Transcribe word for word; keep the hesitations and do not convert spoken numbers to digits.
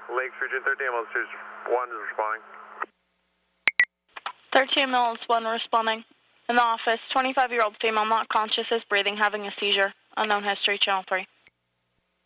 Lake Region thirteen ambulance one is responding. thirteen ambulance one responding. In the office, twenty-five-year-old female not conscious, is breathing, having a seizure. Unknown history, channel three.